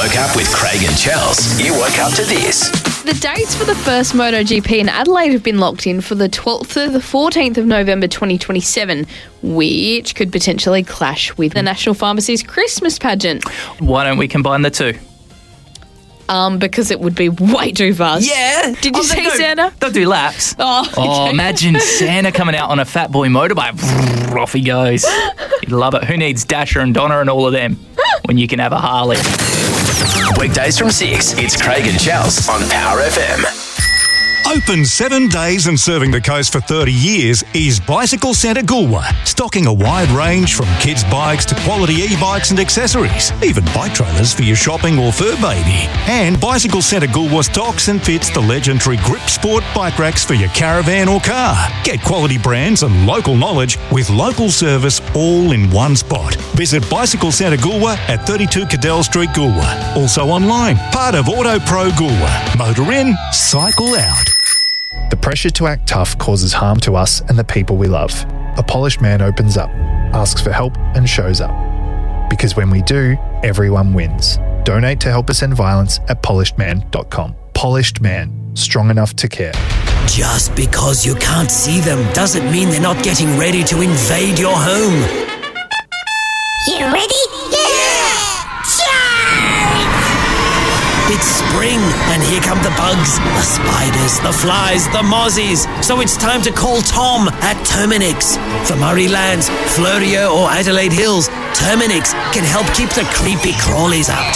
woke up with Craig and Chels. You woke up to this. The dates for the first MotoGP in Adelaide have been locked in for the 12th to the 14th of November 2027, which could potentially clash with the National Pharmacy's Christmas pageant. Why don't we combine the two? Because it would be way too fast. Yeah. Did you see Santa? They'll do laps. Oh, okay. Imagine Santa coming out on a fat boy motorbike. Off he goes. You'd love it. Who needs Dasher and Donna and all of them when you can have a Harley? Weekdays from 6, it's Craig and Chels on Power FM. Open 7 days and serving the coast for 30 years is Bicycle Centre Goolwa, stocking a wide range from kids' bikes to quality e-bikes and accessories, even bike trailers for your shopping or fur baby. And Bicycle Centre Goolwa stocks and fits the legendary Grip Sport bike racks for your caravan or car. Get quality brands and local knowledge with local service all in one spot. Visit Bicycle Centre Goolwa at 32 Cadell Street, Goolwa. Also online, part of Auto Pro Goolwa. Motor in, cycle out. The pressure to act tough causes harm to us and the people we love. A polished man opens up, asks for help and shows up. Because when we do, everyone wins. Donate to help us end violence at polishedman.com. Polished Man, strong enough to care. Just because you can't see them doesn't mean they're not getting ready to invade your home. You ready? Yeah! Charge! It's spring, and here come the bugs, the spiders, the flies, the mozzies. So it's time to call Tom at Terminix. For Murray Lands, Fleurieu or Adelaide Hills, Terminix can help keep the creepy crawlies out.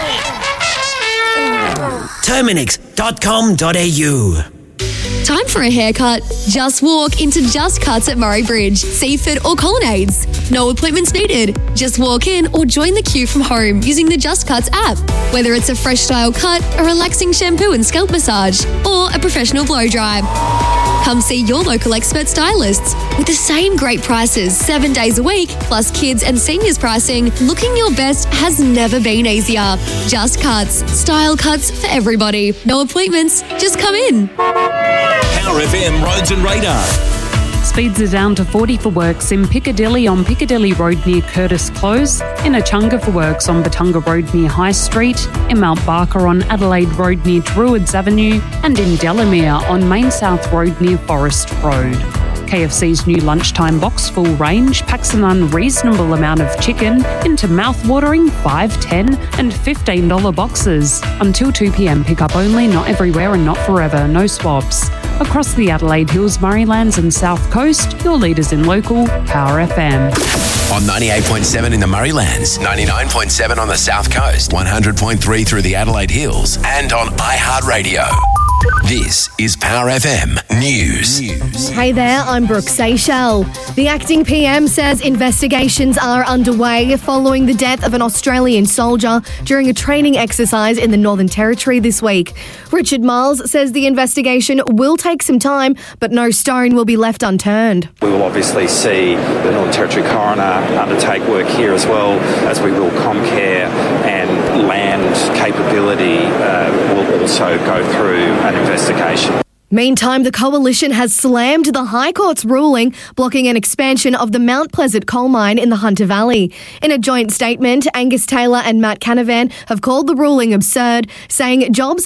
Terminix.com.au. Time for a haircut? Just walk into Just Cuts at Murray Bridge, Seaford or Colonnades. No appointments needed. Just walk in or join the queue from home using the Just Cuts app. Whether it's a fresh style cut, a relaxing shampoo and scalp massage, or a professional blow dry. Come see your local expert stylists. With the same great prices 7 days a week, plus kids and seniors pricing, looking your best has never been easier. Just Cuts. Style cuts for everybody. No appointments. Just come in. Power FM Roads and Radar. Speeds are down to 40 for works in Piccadilly on Piccadilly Road near Curtis Close, in Echunga for works on Batunga Road near High Street, in Mount Barker on Adelaide Road near Druids Avenue, and in Delamere on Main South Road near Forest Road. KFC's new lunchtime box full range packs an unreasonable amount of chicken into mouth-watering $5, $10 and $15 boxes. Until 2 p.m, pick-up only, not everywhere and not forever, no swabs. Across the Adelaide Hills, Murraylands and South Coast, your leaders in local, Power FM. On 98.7 in the Murraylands, 99.7 on the South Coast, 100.3 through the Adelaide Hills, and on iHeartRadio. This is Power FM News. Hey there, I'm Brooke Seychelles. The acting PM says investigations are underway following the death of an Australian soldier during a training exercise in the Northern Territory this week. Richard Miles says the investigation will take some time, but no stone will be left unturned. We will obviously see the Northern Territory coroner undertake work here as well, as we will Comcare, and land capability will also go through an investigation. Meantime, the Coalition has slammed the High Court's ruling blocking an expansion of the Mount Pleasant coal mine in the Hunter Valley. In a joint statement, Angus Taylor and Matt Canavan have called the ruling absurd, saying jobs